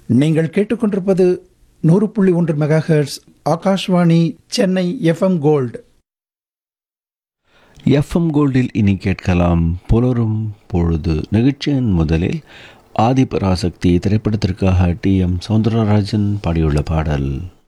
நீங்கள் கேட்டுக்கொண்டிருப்பது 100.1 megahertz Akashvani Chennai FM gold. FM கோல்டில் இனி கேட்கலாம் புலரும் பொழுது. நிகழ்ச்சியின் முதலில் ஆதிபராசக்தி திரைப்படத்திற்காக டி.எம். சௌந்தரராஜன் பாடியுள்ள பாடல்.